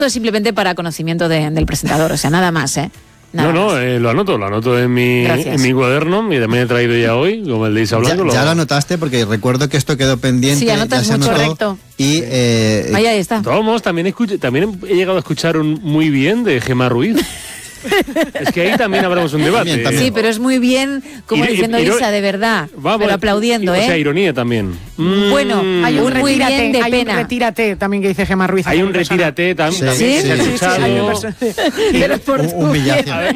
simplemente para conocimiento del presentador, o sea, nada más, ¿eh? Nada No, lo anoto en mi cuaderno y también he traído ya hoy, como el de Isa Blanco. Ya lo anotaste porque recuerdo que esto quedó pendiente. Sí, anotas ya se mucho, anotó, correcto. Y ahí está. Tomos, también he llegado a escuchar un muy bien de Gemma Ruiz. Es que ahí también habremos un debate. También. Sí, pero es muy bien, como diciendo Isa, de verdad, pero aplaudiendo, O sea, ironía también. Bueno, hay un muy retírate, bien de hay pena. un retírate también que dice Gemma Ruiz. Hay un retírate también. ¿Sí? Se ha escuchado. Pero por humillación. A ver,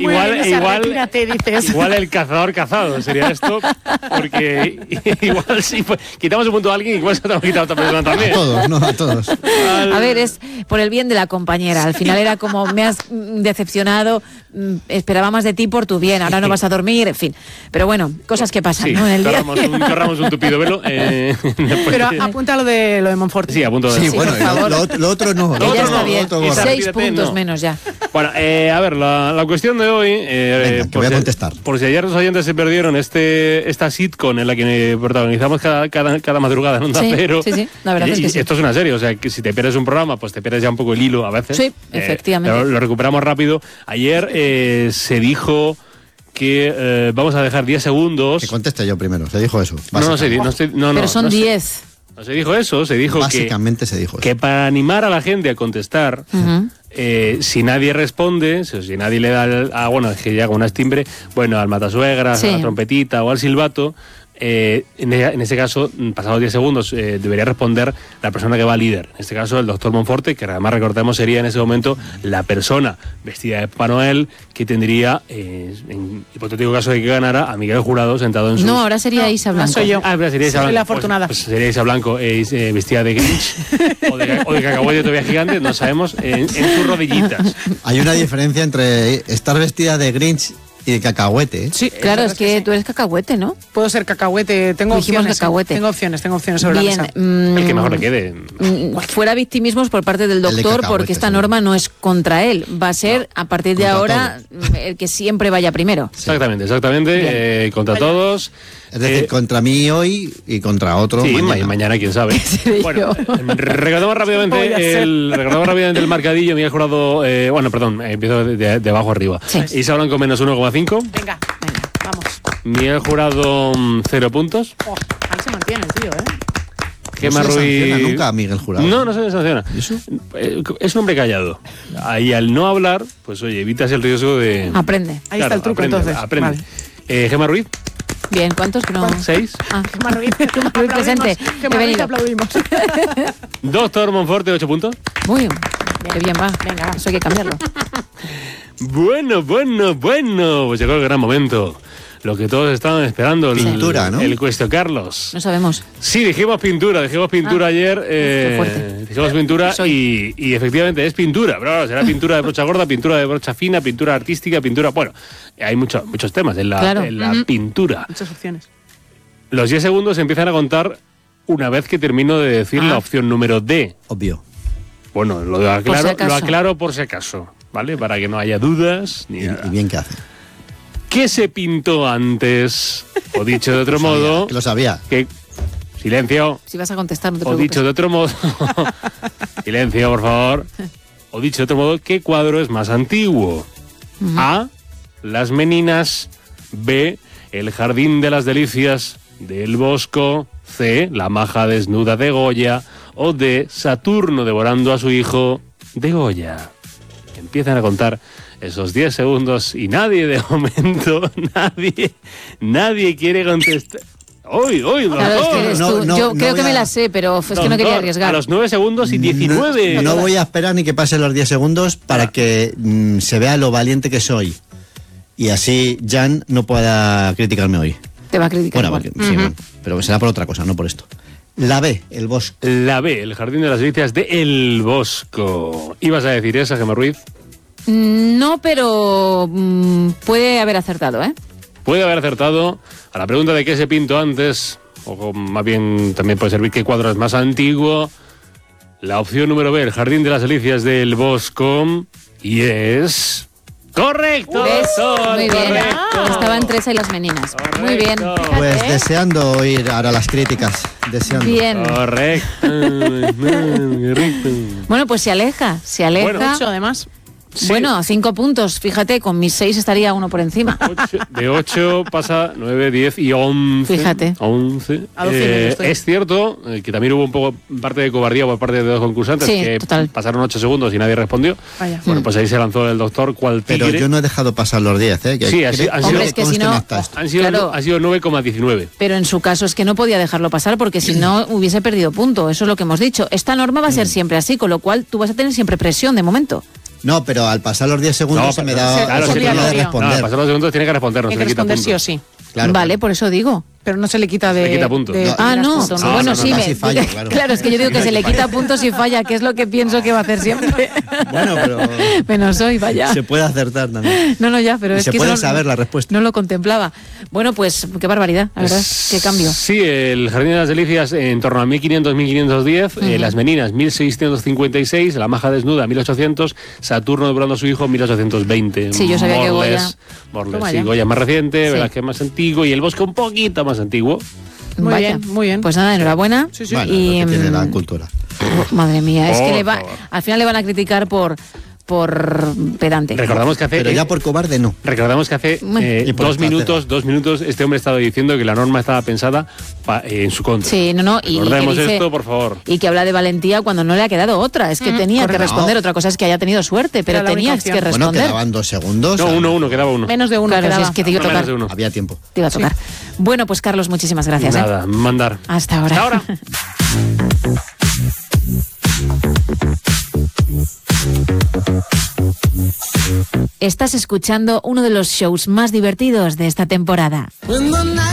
igual el cazador cazado sería esto, porque igual si quitamos un punto a alguien, igual se te ha quitado a otra persona también. A todos. A ver, es por el bien de la compañera. Al final era como, me has decepcionado, esperaba más de ti por tu bien, ahora no vas a dormir, en fin. Pero bueno, cosas que pasan, ¿no? En el día. Corramos un tupido velo. Pero apunta lo de Monforte. Sí, apunto. Sí, bueno, lo otro no. Ya está bien. Lo otro 6 puntos menos ya. Bueno, a ver, la cuestión de hoy... Venga, que voy a contestar. Por si ayer los oyentes se perdieron esta sitcom en la que protagonizamos cada madrugada en Onda Cero. Sí, la verdad es que sí. Esto es una serie, o sea, que si te pierdes un programa, pues te pierdes ya un poco el hilo a veces. Sí, efectivamente. Pero lo recuperamos rápido. Ayer se dijo que vamos a dejar 10 segundos... Que conteste yo primero, se dijo eso. Pero son 10. No se dijo eso, se dijo básicamente se dijo eso. Que para animar a la gente a contestar, si nadie responde, si nadie le da es que ya con una timbre, al matasuegras, a la trompetita o al silbato, en ese caso, pasados 10 segundos, debería responder la persona que va líder. En este caso, el doctor Monforte, que además recordemos sería en ese momento la persona vestida de Papá Noel que tendría, en hipotético caso de que ganara, a Miguel Jurado sentado en su... No, ahora sería Isa Blanco. Soy yo. Ahora sería Isa Blanco. Soy la afortunada. Pues sería Isa Blanco, vestida de Grinch o de cacahuete todavía gigante, no sabemos, en sus rodillitas. Hay una diferencia entre estar vestida de Grinch y de cacahuete. Sí, claro, es que tú eres cacahuete, ¿no? Puedo ser cacahuete, tengo opciones. Cacahuete. Tengo opciones sobre bien, la mesa. El que mejor le quede. Fuera victimismos por parte del doctor, porque esta norma no es contra él. Va a ser, a partir de ahora, el que siempre vaya primero. Sí. Exactamente. Contra todos. Es decir, contra mí hoy y contra otro mañana quién sabe. Bueno, recordamos rápidamente el marcadillo. Miguel Jurado, empiezo de abajo arriba. Sí. Isa Blanco menos 1,5. Venga, vamos. Miguel Jurado 0 puntos. Ahí se mantiene el tío, Gemma no se Ruiz... sanciona nunca a Miguel Jurado. No se sanciona. ¿Eso? Es un hombre callado. Ahí al no hablar, pues oye, evitas el riesgo de... Aprende. Ahí está el truco, entonces. Aprende. Vale. Gemma Ruiz. Bien, ¿cuántos? No? 6. Gemma Ruiz presente. Gemma Ruiz, aplaudimos. Doctor Monforte, 8 puntos. Muy bien. Qué bien va. Venga, eso hay que cambiarlo. Bueno. Pues llegó el gran momento. Lo que todos estaban esperando. Pintura, ¿no? El Cuesto Carlos. No sabemos. Sí, dijimos pintura ayer. Qué fuerte. Dijimos pintura y efectivamente es pintura. Pero será pintura de brocha gorda, pintura de brocha fina, pintura artística, pintura... Bueno, hay muchos temas en la pintura. Muchas opciones. Los 10 segundos se empiezan a contar una vez que termino de decir la opción número D. Obvio. Bueno, lo aclaro por si acaso, ¿vale? Para que no haya dudas ni nada. Y bien que hace. ¿Qué se pintó antes? O dicho de otro modo... Lo sabía. Silencio. Si vas a contestar, no te O preocupes. dicho de otro modo... Silencio, por favor. O dicho de otro modo, ¿qué cuadro es más antiguo? A. Las Meninas. B. El Jardín de las Delicias del Bosco. C. La maja desnuda de Goya. O D. Saturno devorando a su hijo de Goya. Empiezan a contar esos 10 segundos y nadie de momento, nadie quiere contestar. ¡Hoy! Claro, es que eres tú. Yo creo que me la sé, pero es que no quería arriesgar. A los 9 segundos y 19. No voy a esperar ni que pasen los 10 segundos para que se vea lo valiente que soy. Y así Jan no pueda criticarme hoy. Te va a criticar. Bueno, pero será por otra cosa, no por esto. La B, el Bosco. La B, el Jardín de las Delicias de El Bosco. ¿Ibas a decir esa, Gemma Ruiz? No, pero puede haber acertado, ¿eh? Puede haber acertado. A la pregunta de qué se pintó antes, o más bien también puede servir qué cuadro es más antiguo, la opción número B, el Jardín de las Delicias del Bosco, y es Correcto, ¿Ves? doctor, Muy bien. correcto. Estaban Teresa y las meninas. Muy bien. Correcto. Pues deseando oír ahora las críticas. Deseando. Bien. Correcto. Bueno, pues se aleja. Bueno. 8 además. Sí. Bueno, 5 puntos. Fíjate, con mis 6 estaría uno por encima. De 8 pasa 9, 10 y 11. Fíjate. 11. A 12 minutos estoy. Es cierto que también hubo un poco parte de cobardía por parte de dos concursantes Sí, que total. pasaron 8 segundos y nadie respondió. Vaya. Bueno, pues ahí se lanzó el doctor cual tigre. Pero yo no he dejado pasar los 10, ¿eh? Que Sí, han sido- Hombre, es que si no- Han sido, Claro. han sido 9,19. Pero en su caso es que no podía dejarlo pasar porque si no hubiese perdido punto. Eso es lo que hemos dicho. Esta norma va a ser siempre así, con lo cual tú vas a tener siempre presión de momento. No, pero al pasar los 10 segundos No, se me pero- da claro, oportunidad sí, de claro. responder. No, pasar los segundos tiene que responder, no Hay se que le quita responder puntos. sí o sí. Claro. Vale, por eso digo. Pero no se le quita de. Se le quita puntos. de- No. de Ah, las no. puntos, No, Bueno, no, sí, no, me... así fallo, claro. es que yo digo que se le quita puntos y falla, que es lo que pienso que va a hacer siempre. Bueno, pero Menos hoy, vaya. se puede acertar también. No, ya, pero Y es se que puede eso saber la respuesta. No lo contemplaba. Bueno, pues qué barbaridad, la verdad, qué cambio. Sí, el Jardín de las Delicias en torno a 1500-1510, las Meninas 1656, la Maja Desnuda 1800, Saturno devorando a su hijo 1820. Sí, yo sabía que Goya- Morles, Toma sí, ya. Goya más reciente, Sí. Velázquez más antiguo y el Bosque un poquito más antiguo. Muy Vaya. bien, muy bien. Pues nada, enhorabuena. Sí, sí. Bueno, Y, lo que tiene la cultura. madre mía, es que Por le va, favor. al final le van a criticar por pedante. Recordamos que hace... Pero ya por cobarde no. Recordamos que hace Bueno. Y por 2 estratega. minutos este hombre estaba diciendo que la norma estaba pensada en su contra. Sí, no, y que Recordemos dice- esto, por favor. Y que habla de valentía cuando no le ha quedado otra. Es que tenía que correcto. responder. Otra cosa es que haya tenido suerte, pero Era la única tenías que opción. Bueno, responder. quedaban 2 segundos. No, uno, quedaba uno. Menos de uno Claro, si quedaba. es que te iba a No, menos tocar. de uno. Había tiempo. Te iba a tocar. Bueno, pues Carlos, muchísimas gracias. ¿eh? Nada, mandar. Hasta ahora. Hasta ahora. Estás escuchando uno de los shows más divertidos de esta temporada. When the night